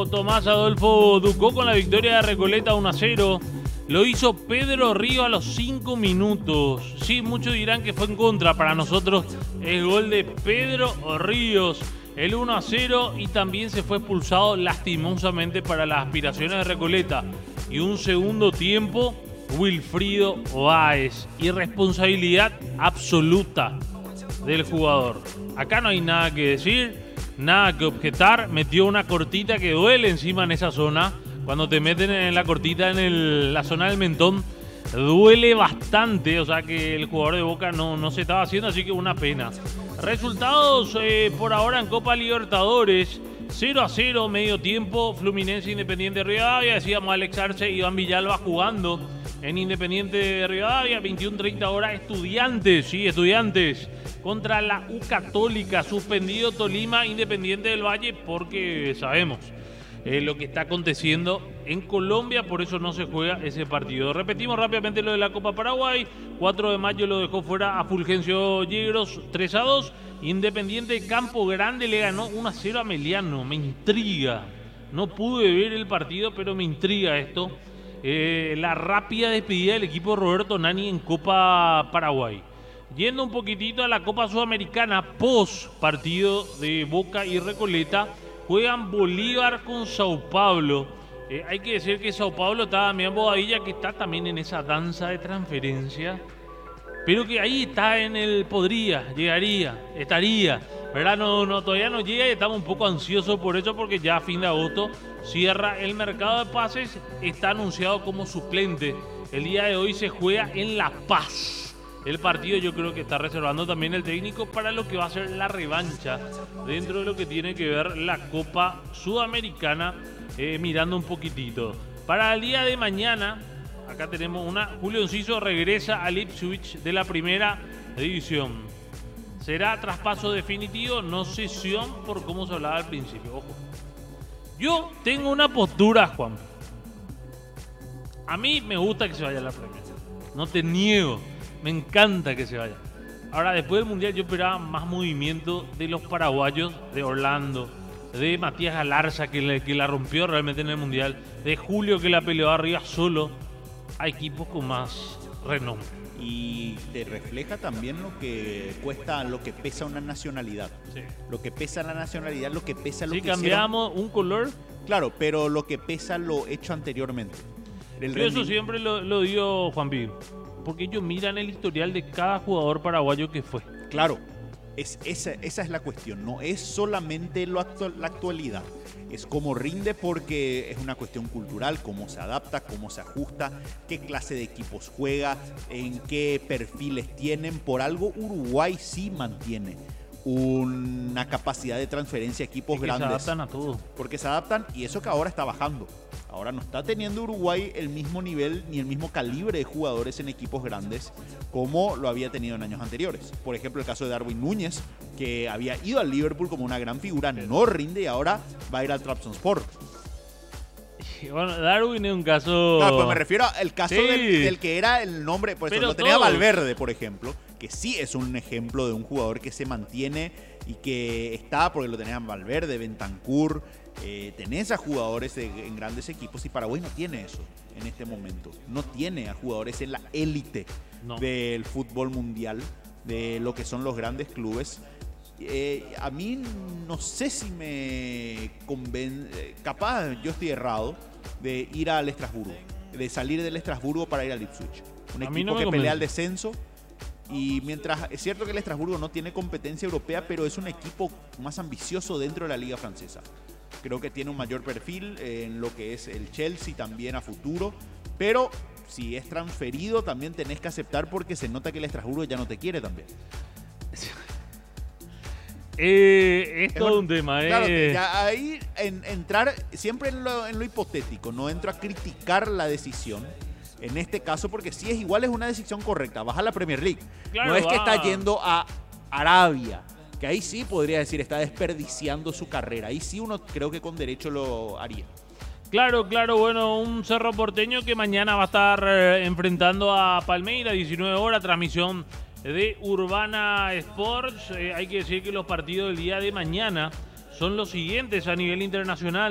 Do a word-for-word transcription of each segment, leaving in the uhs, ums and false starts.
Tomás Adolfo Ducó con la victoria de Recoleta uno a cero. Lo hizo Pedro Río a los cinco minutos. Sí, muchos dirán que fue en contra. Para nosotros es gol de Pedro Ríos. El uno a cero, y también se fue expulsado lastimosamente para las aspiraciones de Recoleta. Y un segundo tiempo, Wilfrido Báez. Irresponsabilidad absoluta del jugador. Acá no hay nada que decir, nada que objetar. Metió una cortita que duele encima en esa zona. Cuando te meten en la cortita en el, la zona del mentón, duele bastante. O sea que el jugador de Boca no, no se estaba haciendo, así que una pena. Resultados eh, por ahora en Copa Libertadores. cero a cero, medio tiempo. Fluminense Independiente Rivadavia. Decíamos Alex Arce, Iván Villalba jugando en Independiente de Rivadavia. veintiuno treinta horas. Estudiantes, sí, Estudiantes contra la U Católica. Suspendido Tolima, Independiente del Valle, porque sabemos Eh, lo que está aconteciendo en Colombia, por eso no se juega ese partido. Repetimos rápidamente lo de la Copa Paraguay. cuatro de mayo lo dejó fuera a Fulgencio Yegros, tres a dos. Independiente Campo Grande le ganó uno a cero a Meliano. Me intriga. No pude ver el partido, pero me intriga esto. Eh, la rápida despedida del equipo de Roberto Nani en Copa Paraguay. Yendo un poquitito a la Copa Sudamericana, post partido de Boca y Recoleta, juegan Bolívar con Sao Paulo. Eh, hay que decir que Sao Paulo está también Bobadilla, que está también en esa danza de transferencia, pero que ahí está en el podría, llegaría, estaría, ¿verdad? No, no, todavía no llega y estamos un poco ansiosos por eso, porque ya a fin de agosto cierra el mercado de pases. Está anunciado como suplente. El día de hoy se juega en La Paz. El partido yo creo que está reservando también el técnico para lo que va a ser la revancha dentro de lo que tiene que ver la Copa Sudamericana, eh, mirando un poquitito. Para el día de mañana, acá tenemos una, Julio Enciso regresa al Ipswich de la primera división. Será traspaso definitivo, no cesión, por cómo se hablaba al principio. Ojo, yo tengo una postura, Juan. A mí me gusta que se vaya a la Premier, no te niego. Me encanta que se vaya. Ahora, después del Mundial yo esperaba más movimiento de los paraguayos, de Orlando, de Matías Galarza, que, le, que la rompió realmente en el Mundial, de Julio, que la peleó arriba solo, a equipos con más renombre. Y te refleja también lo que cuesta, lo que pesa una nacionalidad. Sí. Lo que pesa la nacionalidad, lo que pesa lo si que cambiamos hicieron. Un color. Claro, pero lo que pesa lo hecho anteriormente. El Yo eso siempre lo, lo dio Juan Pío, porque ellos miran el historial de cada jugador paraguayo que fue. Claro, es, esa, esa es la cuestión. No es solamente lo actual, la actualidad. Es cómo rinde, porque es una cuestión cultural, cómo se adapta, cómo se ajusta, qué clase de equipos juega, en qué perfiles tienen. Por algo Uruguay sí mantiene una capacidad de transferencia a equipos es que grandes. Se adaptan a todo. Porque se adaptan, y eso que ahora está bajando. Ahora no está teniendo Uruguay el mismo nivel ni el mismo calibre de jugadores en equipos grandes como lo había tenido en años anteriores. Por ejemplo, el caso de Darwin Núñez, que había ido al Liverpool como una gran figura, no rinde y ahora va a ir al Trabzonspor. Bueno, Darwin es un caso... No, pues me refiero al caso sí. del, del que era el nombre, por eso Pero lo tenía todos. Valverde, por ejemplo, que sí es un ejemplo de un jugador que se mantiene y que está, porque lo tenían Valverde, Bentancur, eh, tenés a jugadores de, en grandes equipos, y Paraguay no tiene eso en este momento. No tiene a jugadores en la élite no. del fútbol mundial, de lo que son los grandes clubes. Eh, a mí no sé si me convence, capaz yo estoy errado, de ir al Estrasburgo, de salir del Estrasburgo para ir al Ipswich. Un a equipo mí no me que convence. pelea el descenso. Y mientras es cierto que el Estrasburgo no tiene competencia europea, pero es un equipo más ambicioso dentro de la liga francesa. Creo que tiene un mayor perfil en lo que es el Chelsea también a futuro, pero si es transferido también tenés que aceptar, porque se nota que el Estrasburgo ya no te quiere también. Eh, es todo un tema, eh. Claro, ya ahí en, entrar siempre en lo, en lo hipotético, no entro a criticar la decisión. En este caso, porque sí es igual, es una decisión correcta. Vas a la Premier League. Claro, no es que va. está yendo a Arabia, que ahí sí podría decir está desperdiciando su carrera. Ahí sí uno creo que con derecho lo haría. Claro, claro, bueno, un Cerro Porteño que mañana va a estar eh, enfrentando a Palmeiras, diecinueve horas, transmisión de Urbana Sports. Eh, hay que decir que los partidos del día de mañana son los siguientes a nivel internacional.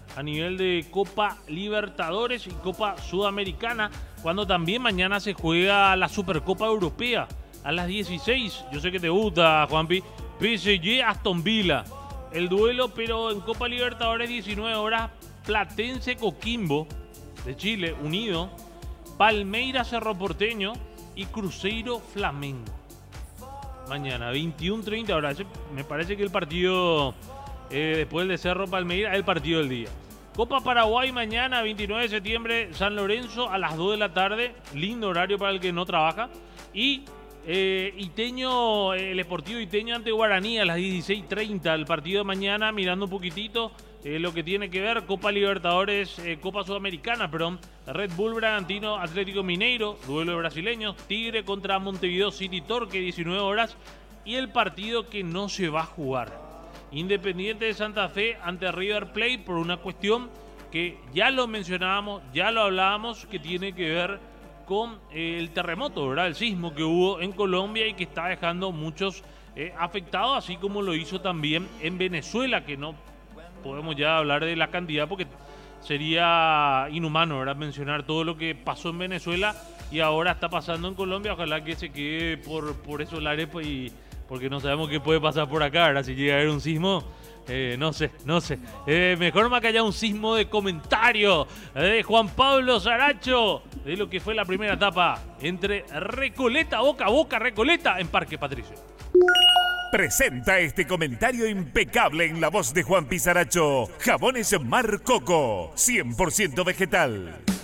a nivel de Copa Libertadores y Copa Sudamericana, cuando también mañana se juega la Supercopa Europea a las dieciséis. Yo sé que te gusta, Juanpi. P S G Aston Villa, el duelo, pero en Copa Libertadores diecinueve horas, Platense Coquimbo de Chile, unido, Palmeiras Cerro Porteño y Cruzeiro Flamengo. Mañana, veintiuno treinta horas. Me parece que el partido, eh, después del de Cerro Palmeiras, es el partido del día. Copa Paraguay mañana, veintinueve de septiembre, San Lorenzo a las dos de la tarde. Lindo horario para el que no trabaja. Y eh, Iteño, el Sportivo Iteño ante Guaraní a las dieciséis treinta. El partido de mañana, mirando un poquitito eh, lo que tiene que ver Copa Libertadores, eh, Copa Sudamericana, perdón. Red Bull Bragantino, Atlético Mineiro, duelo de brasileños. Tigre contra Montevideo City Torque, diecinueve horas. Y el partido que no se va a jugar, Independiente de Santa Fe ante River Plate, por una cuestión que ya lo mencionábamos, ya lo hablábamos, que tiene que ver con eh, el terremoto, ¿verdad? El sismo que hubo en Colombia y que está dejando muchos eh, afectados, así como lo hizo también en Venezuela, que no podemos ya hablar de la cantidad porque sería inhumano, ¿verdad?, mencionar todo lo que pasó en Venezuela y ahora está pasando en Colombia. Ojalá que se quede por, por esos lares y porque no sabemos qué puede pasar por acá, ¿verdad? Si llega a haber un sismo, eh, no sé, no sé. Eh, mejor más que haya un sismo de comentario de Juan Pablo Saracho de lo que fue la primera etapa entre Recoleta, Boca a Boca, Recoleta en Parque Patricio. Presenta este comentario impecable en la voz de Juan Pizaracho. Jabones Mar Coco, cien por ciento vegetal.